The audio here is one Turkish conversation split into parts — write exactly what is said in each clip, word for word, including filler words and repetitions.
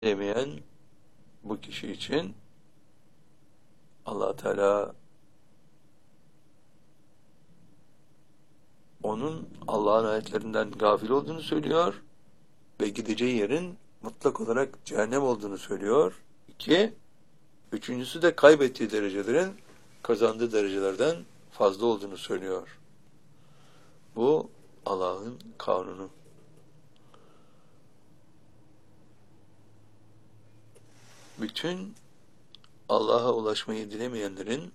demeyen bu kişi için Allah Teala onun Allah'ın ayetlerinden gafil olduğunu söylüyor ve gideceği yerin mutlak olarak cehennem olduğunu söylüyor. İki, üçüncüsü de kaybettiği derecelerin kazandığı derecelerden fazla olduğunu söylüyor. Bu Allah'ın kanunu. Bütün Allah'a ulaşmayı dilemeyenlerin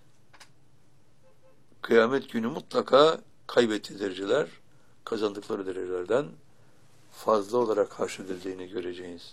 kıyamet günü mutlaka kaybettiği dereceler, kazandıkları derecelerden fazla olarak haşredildiğini göreceğiz.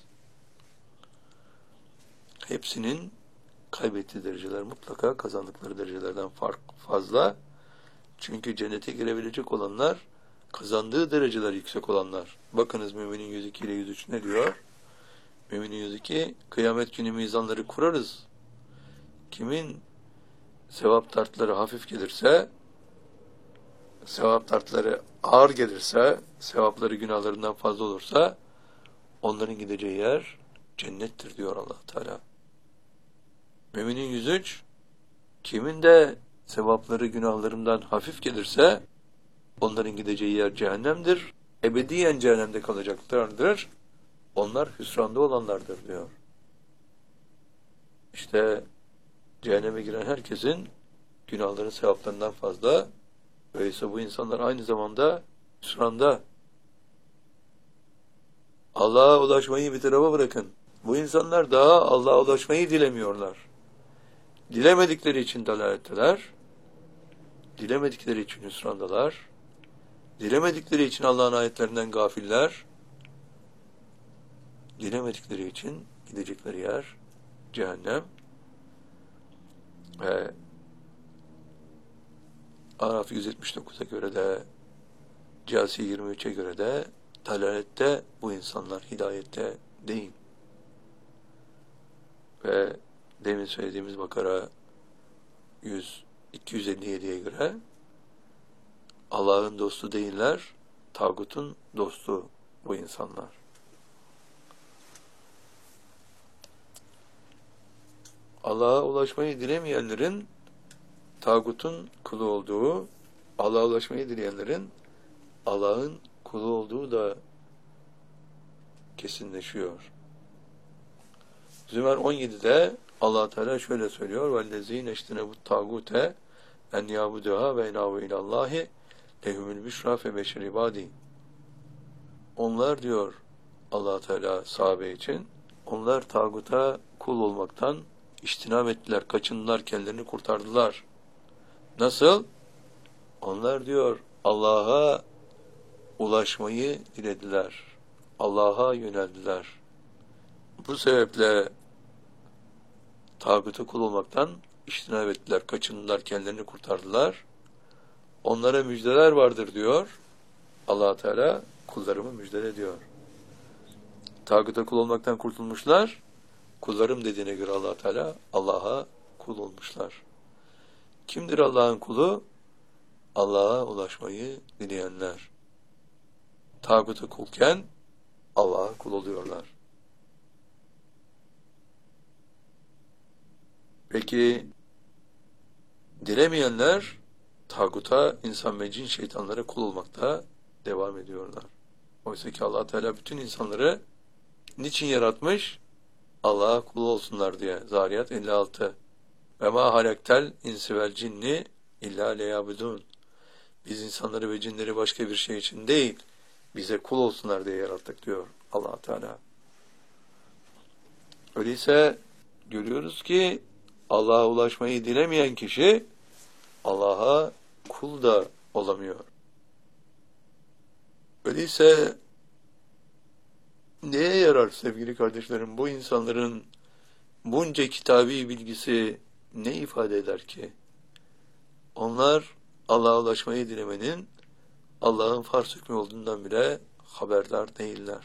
Hepsinin kaybettiği dereceler mutlaka kazandıkları derecelerden fark fazla. Çünkü cennete girebilecek olanlar, kazandığı dereceler yüksek olanlar. Bakınız Müminin yüz iki ile yüz üç ne diyor? Müminin yüz iki, kıyamet günü mizanları kurarız. Kimin sevap tartları hafif gelirse, sevap tartları ağır gelirse, sevapları günahlarından fazla olursa, onların gideceği yer cennettir diyor Allah Teala. Müminin yüz üç, kimin de sevapları günahlarından hafif gelirse, onların gideceği yer cehennemdir. Ebediyen cehennemde kalacaklardır. Onlar hüsranda olanlardır diyor. İşte cehenneme giren herkesin günahların sevaplarından fazla. Öyleyse bu insanlar aynı zamanda hüsranda. Allah'a ulaşmayı bir tarafa bırakın. Bu insanlar daha Allah'a ulaşmayı dilemiyorlar. Dilemedikleri için dalaletteler. Dilemedikleri için hüsrandalar. Dilemedikleri için Allah'ın ayetlerinden gafiller. Dilemedikleri için gidecekleri yer cehennem. Ve Araf yüz yetmiş dokuza göre de Câsiye yirmi üçe göre de dalalette bu insanlar, hidayette değil. Ve demin söylediğimiz Bakara yüz iki yüz elli yediye göre Allah'ın dostu değiller, tağutun dostu bu insanlar. Allah'a ulaşmayı dilemeyenlerin tağutun kulu olduğu, Allah'a ulaşmayı dileyenlerin Allah'ın kulu olduğu da kesinleşiyor. Zümer on yedide Allah Teala şöyle söylüyor: "Vellezîne iştenebut tağute en yâbuduhâ ve enâvu ilallâhi lehumul büşrâ fe beşir ibâdî." Onlar diyor Allah Teala sahabe için, onlar tağuta kul olmaktan iştinab ettiler, kaçındılar, kendilerini kurtardılar. Nasıl? Onlar diyor Allah'a ulaşmayı dilediler. Allah'a yöneldiler. Bu sebeple tağuta kul olmaktan iştinab ettiler, kaçındılar, kendilerini kurtardılar. Onlara müjdeler vardır diyor Allah Teala, kullarımı müjdele diyor. Tağuta kul olmaktan kurtulmuşlar, kullarım dediğine göre Allah Teala Allah'a kul olmuşlar. Kimdir Allah'ın kulu? Allah'a ulaşmayı dileyenler. Tağuta kulken Allah'a kul oluyorlar. Peki dilemeyenler tağuta, insan ve cin şeytanlara kul olmakta devam ediyorlar. Oysa ki Allah Teala bütün insanları niçin yaratmış? Allah'a kul olsunlar diye. Zariyat elli altı. Ve ma halektel insi vel cinni illa leyabudun. Biz insanları ve cinleri başka bir şey için değil, bize kul olsunlar diye yarattık diyor Allah Teala. Öyleyse görüyoruz ki Allah'a ulaşmayı dilemeyen kişi Allah'a kul da olamıyor. Öyleyse neye yarar sevgili kardeşlerim bu insanların bunca kitabi bilgisi ne ifade eder ki? Onlar Allah'a ulaşmayı dilemenin Allah'ın farz hükmü olduğundan bile haberdar değiller.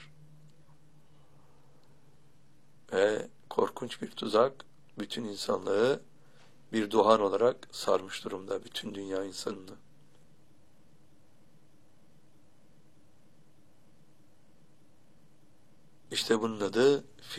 Ve korkunç bir tuzak bütün insanlığı bir duhan olarak sarmış durumda, bütün dünya insanını. İşte İşte bunun adı